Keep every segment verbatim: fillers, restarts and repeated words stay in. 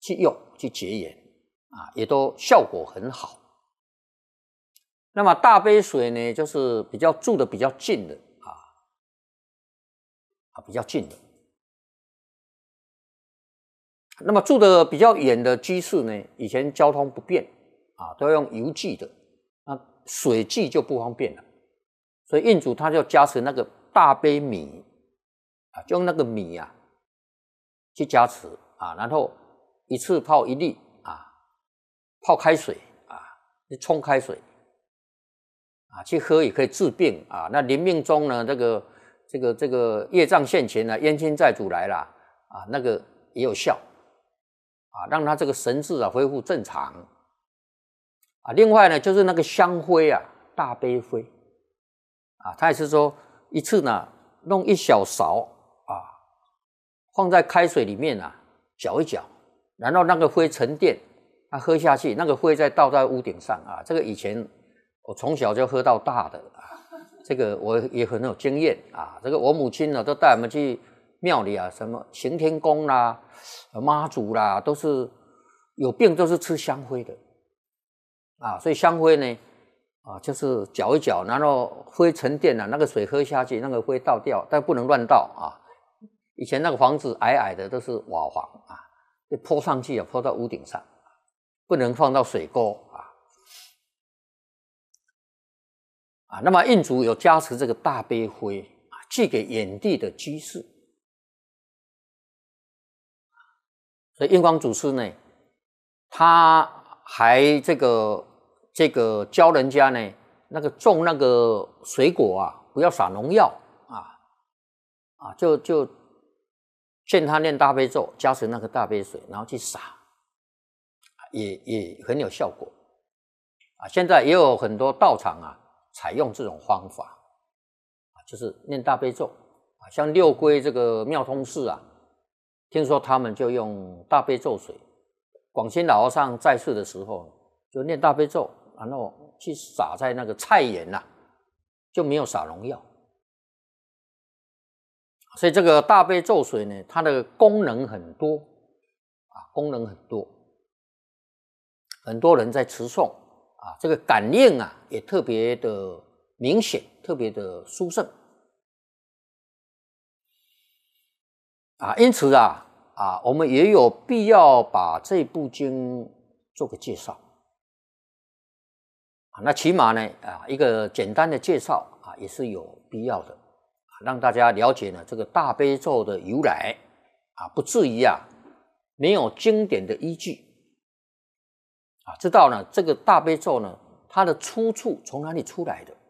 去用去结缘啊，也都效果很好。那么大杯水呢，就是比较住的比较近的啊，啊比较近的。那么住的比较远的居士呢，以前交通不便啊，都要用邮寄的，那水寄就不方便了，所以印主他就加持那个大杯米啊，就用那个米啊去加持啊，然后一次泡一粒啊，泡开水啊，去冲开水啊，去喝也可以治病啊。那临命中呢，这个这个这个业障现前了，冤亲债主来了啊，那个也有效。啊，让他这个神志啊恢复正常啊。另外呢，就是那个香灰啊，大杯灰啊，他也是说一次呢弄一小勺啊，放在开水里面啊，搅一搅，然后那个灰沉淀，他喝下去，那个灰再倒在屋顶上啊。这个以前我从小就喝到大的啊，这个我也很有经验啊。这个我母亲呢都带我们去庙里啊，什么行天宫啦、妈祖啦，都是有病都是吃香灰的啊。所以香灰呢，啊，就是搅一搅，然后灰沉淀了，那个水喝下去，那个灰倒掉，但不能乱倒啊。以前那个房子矮矮的都是瓦房啊，就泼上去啊，泼到屋顶上，不能放到水沟啊。啊，那么印主有加持这个大杯灰啊，寄给远地的居士。所以印光祖师呢，他还这个这个教人家呢，那个种那个水果啊，不要撒农药啊啊，就就劝他念大悲咒，加持那个大杯水，然后去撒，也也很有效果啊。现在也有很多道场啊，采用这种方法啊，就是念大悲咒啊，像六龟这个妙通寺啊。听说他们就用大悲咒水，广歆老和尚在世的时候就念大悲咒，然后去撒在那个菜园呐、啊，就没有撒农药。所以这个大悲咒水呢，它的功能很多啊，功能很多，很多人在持诵啊，这个感应啊也特别的明显，特别的殊胜。啊，因此啊，啊，我们也有必要把这部经做个介绍。啊，那起码呢，啊，一个简单的介绍啊，也是有必要的，啊，让大家了解呢这个大悲咒的由来，啊，不至于啊没有经典的依据，啊，知道呢这个大悲咒呢它的出处从哪里出来的。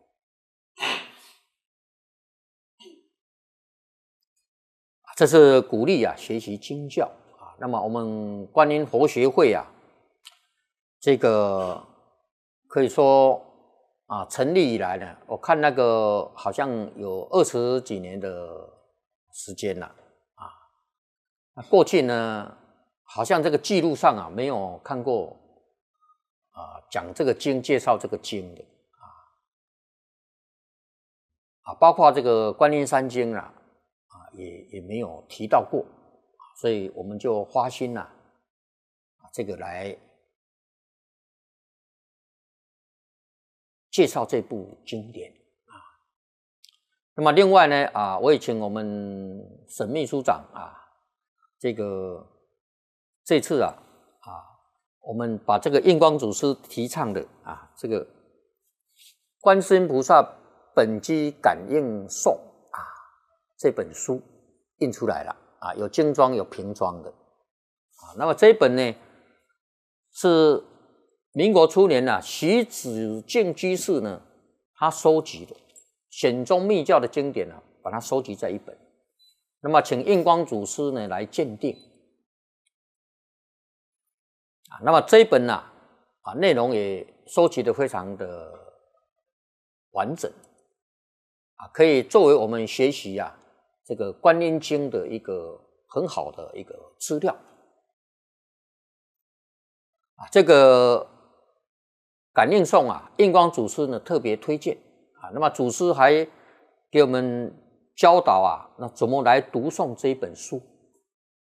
这是鼓励啊学习经教啊。那么我们观音佛学会啊，这个可以说啊成立以来呢，我看那个好像有二十几年的时间了啊。那过去呢，好像这个记录上啊没有看过啊讲这个经、介绍这个经的啊啊，包括这个观音山经啊。啊，也也没有提到过，所以我们就花心呐、啊，这个来介绍这部经典啊。那么另外呢，啊，我也请我们沈秘书长啊，这个这次啊啊，我们把这个印光祖师提倡的啊，这个观世音菩萨本机感应颂。这本书印出来了啊，有精装有平装的啊。那么这一本呢，是民国初年啊，徐子敬居士呢，他收集的显宗密教的经典啊，把它收集在一本。那么请印光祖师呢来鉴定啊。那么这一本呢、啊，啊内容也收集的非常的完整啊，可以作为我们学习啊。这个观音经的一个很好的一个资料啊，这个感应颂啊，印光祖师呢特别推荐啊。那么祖师还给我们教导啊，那怎么来读诵这一本书